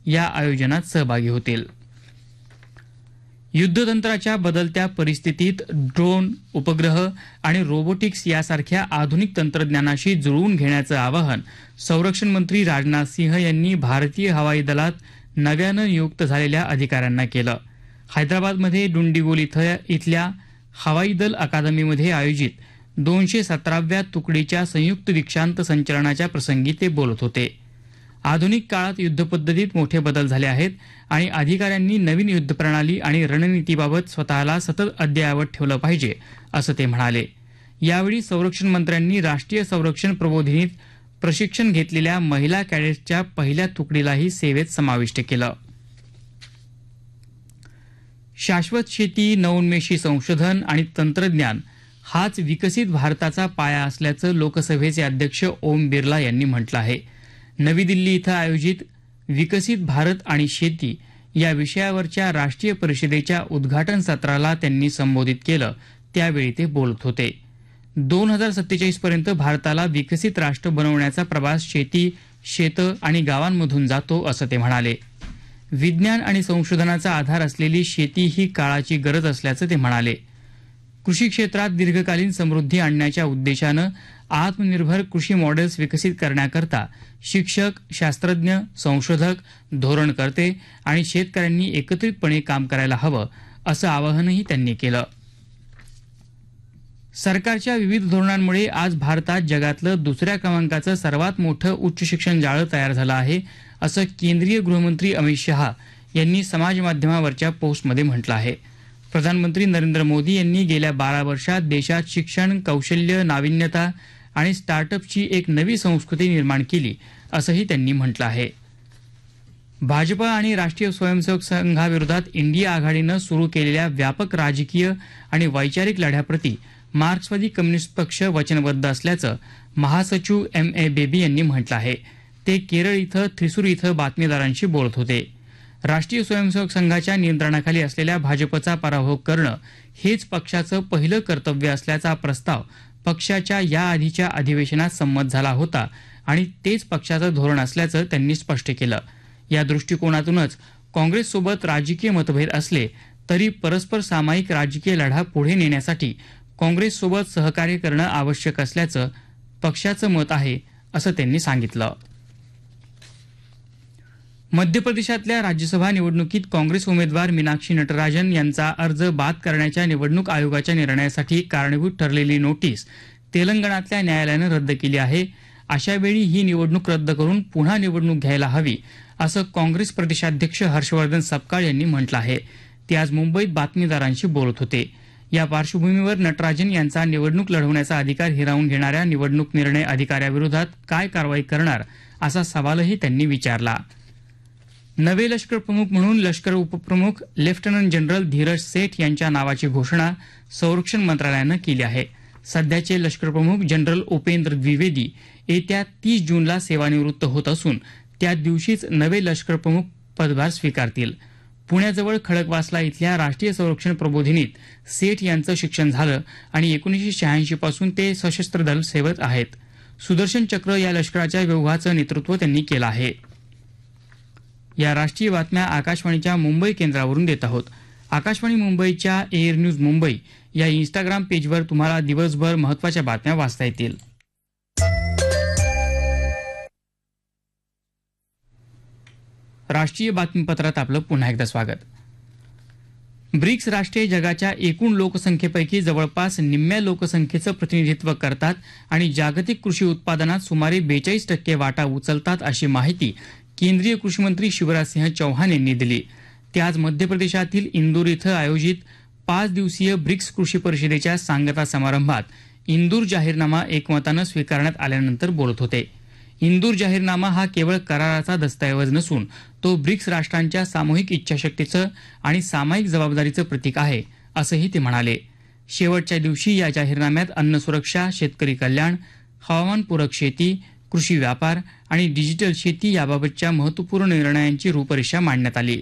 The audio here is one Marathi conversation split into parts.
या आयोजनात सहभागी होतील. युद्धतंत्राच्या बदलत्या परिस्थितीत ड्रोन, उपग्रह आणि रोबोटिक्स यासारख्या आधुनिक तंत्रज्ञानाशी जुळवून घेण्याचं आवाहन संरक्षण मंत्री राजनाथ सिंह यांनी भारतीय हवाई दलात नव्यानं नियुक्त झालेल्या अधिकाऱ्यांना केलं. हैदराबादमध्ये डुंडिगोल इथल्या हवाई दल अकादमीमध्ये आयोजित 217व्या तुकडीच्या संयुक्त दीक्षांत संचलनाच्या प्रसंगी ते बोलत होते. आधुनिक काळात युद्धपद्धतीत मोठे बदल झाले आहेत आणि अधिकाऱ्यांनी नवीन युद्धप्रणाली आणि रणनीतीबाबत स्वतःला सतत अद्ययावत ठेवलं पाहिजे, असं ते म्हणाले. यावेळी संरक्षण मंत्र्यांनी राष्ट्रीय संरक्षण प्रबोधिनीत प्रशिक्षण घेतलेल्या महिला कॅडेट्सच्या पहिल्या तुकडीलाही सेवेत समाविष्ट केलं. शाश्वत शेती, नवोन्मेषी संशोधन आणि तंत्रज्ञान हाच विकसित भारताचा पाया असल्याचं लोकसभेचे अध्यक्ष ओम बिर्ला यांनी म्हटलं आहे. नवी दिल्ली इथं आयोजित विकसित भारत आणि शेती या विषयावरच्या राष्ट्रीय परिषदेच्या उद्घाटन सत्राला त्यांनी संबोधित केलं. त्यावेळी ते बोलत होते. 2047 पर्यंत भारताला विकसित राष्ट्र बनवण्याचा प्रवास शेती, शेतं आणि गावांमधून जातो, असं ते म्हणाले. विज्ञान आणि संशोधनाचा आधार असलेली शेती ही काळाची गरज असल्याचं ते म्हणाले. कृषी क्षेत्रात दीर्घकालीन समृद्धी आणण्याच्या उद्देशानं आत्मनिर्भर कृषी मॉडेल्स विकसित करण्याकरता शिक्षक, शास्त्रज्ञ, संशोधक, धोरणकर्ते आणि शेतकऱ्यांनी एकत्रितपणे काम करायला हवं, असं आवाहनही त्यांनी केलं. सरकारच्या विविध धोरणांमुळे आज भारतात जगातलं दुसऱ्या क्रमांकाचं सर्वात मोठं उच्च शिक्षण जाळं तयार झालं आहे, असं केंद्रीय गृहमंत्री अमित शहा यांनी समाजमाध्यमावरच्या पोस्टमध्ये म्हटलं आहे. प्रधानमंत्री नरेंद्र मोदी यांनी गेल्या 12 वर्षात देशात शिक्षण, कौशल्य, नाविन्यता आणि स्टार्टअपची एक नवी संस्कृती निर्माण केली, असंही त्यांनी म्हटलं आहे. भाजपा आणि राष्ट्रीय स्वयंसेवक संघाविरोधात इंडिया आघाडीनं सुरू केलेल्या व्यापक राजकीय आणि वैचारिक लढ्याप्रती मार्क्सवादी कम्युनिस्ट पक्ष वचनबद्ध असल्याचं महासचिव M.A. बेबी यांनी म्हटलं आहे. ते केरळ इथं थ्रिसूर इथं बातमीदारांशी बोलत होते. राष्ट्रीय स्वयंसेवक संघाच्या नियंत्रणाखाली असलेल्या भाजपचा पराभव करणं हेच पक्षाचं पहिलं कर्तव्य असल्याचा प्रस्ताव पक्षाच्या याआधीच्या अधिवेशनात संमत झाला होता आणि तेच पक्षाचं धोरण असल्याचं त्यांनी स्पष्ट केलं. या दृष्टिकोनातूनच काँग्रेससोबत राजकीय मतभेद असले तरी परस्पर सामायिक राजकीय लढा पुढे नेण्यासाठी काँग्रेससोबत सहकार्य करणं आवश्यक असल्याचं पक्षाचं मत आहे, असं त्यांनी सांगितलं. मध्य प्रदेशातल्या राज्यसभा निवडणुकीत काँग्रेस उमेदवार मीनाक्षी नटराजन यांचा अर्ज बाद करण्याच्या निवडणूक आयोगाच्या निर्णयासाठी कारणीभूत ठरलेली नोटीस तेलंगणातल्या न्यायालयानं रद्द केली आहे. अशावेळी ही निवडणूक रद्द करून पुन्हा निवडणूक घ्यायला हवी, असं काँग्रेस प्रदेशाध्यक्ष हर्षवर्धन सपकाळ यांनी म्हटलं आहे. ते आज मुंबईत बातमीदारांशी बोलत होते. या पार्श्वभूमीवर नटराजन यांचा निवडणूक लढवण्याचा अधिकार हिरावून घेणाऱ्या निवडणूक निर्णय अधिकाऱ्याविरोधात काय कारवाई करणार, असा सवालही त्यांनी विचारला. नवे लष्कर प्रमुख म्हणून लष्कर उपप्रमुख लेफ्टनंट जनरल धीरज सेठ यांच्या नावाची घोषणा संरक्षण मंत्रालयानं केली आहे. सध्याचे लष्कर प्रमुख जनरल उपेंद्र द्विवेदी येत्या 30 जूनला सेवानिवृत्त होत असून त्या दिवशीच नवे लष्कर प्रमुख पदभार स्वीकारतील. पुण्याजवळ खडकवासला इथल्या राष्ट्रीय संरक्षण प्रबोधिनीत सेठ यांचं शिक्षण झालं आणि 1986 पासून ते सशस्त्र दल सेवेत आहेत. सुदर्शन चक्र या लष्कराच्या व्यूहाचं नेतृत्व त्यांनी केलं आहे. या राष्ट्रीय बातम्या आकाशवाणीच्या मुंबई केंद्रावरून देत आहोत. आकाशवाणी मुंबईच्या एअर न्यूज मुंबई या इंस्टाग्राम पेजवर तुम्हाला दिवसभर महत्त्वाच्या बातम्या वाचता येतील. राष्ट्रीय बातमीपत्रात आपलं पुन्हा एकदा स्वागत. ब्रिक्स राष्ट्रे जगाच्या एकूण लोकसंख्येपैकी जवळपास निम्म्या लोकसंख्येचं प्रतिनिधित्व करतात आणि जागतिक कृषी उत्पादनात सुमारे 42% वाटा उचलतात, अशी माहिती केंद्रीय कृषी मंत्री शिवराज सिंह चौहान यांनी दिली. ते आज मध्य प्रदेशातील इंदूर इथं आयोजित 5 दिवसीय ब्रिक्स कृषी परिषदेच्या सांगता समारंभात इंदूर जाहीरनामा एकमतानं स्वीकारण्यात आल्यानंतर बोलत होते. इंदूर जाहीरनामा हा केवळ कराराचा दस्तऐवज नसून तो ब्रिक्स राष्ट्रांच्या सामूहिक इच्छाशक्तीचं आणि सामायिक जबाबदारीचं प्रतीक आहे, असंही ते म्हणाले. शेवटच्या दिवशी या जाहीरनाम्यात अन्न सुरक्षा, शेतकरी कल्याण, हवामानपूरक शेती, कृषी व्यापार आणि डिजिटल शेती याबाबतच्या महत्त्वपूर्ण निर्णयांची रूपरेषा मांडण्यात आली.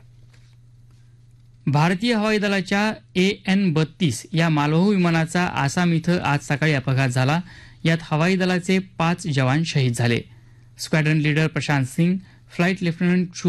भारतीय हवाई दलाच्या AN-32 या मालवाहू विमानाचा आसाम इथं आज सकाळी अपघात झाला. यात हवाई दलाचे 5 जवान शहीद झाले. स्क्वॅड्रन leader Prashant Singh, flight lieutenant